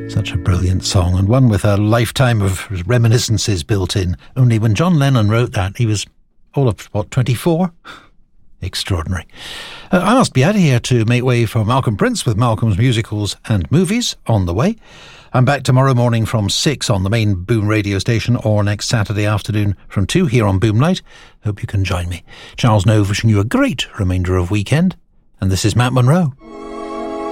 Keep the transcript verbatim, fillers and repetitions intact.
Such a brilliant song, and one with a lifetime of reminiscences built in. Only when John Lennon wrote that, he was all of, what, twenty-four? Extraordinary. Uh, I must be out of here to make way for Malcolm Prince with Malcolm's Musicals and Movies on the way. I'm back tomorrow morning from six on the main Boom radio station, or next Saturday afternoon from two here on Boom Night. Hope you can join me. Charles Nove wishing you a great remainder of weekend. And this is Matt Monroe.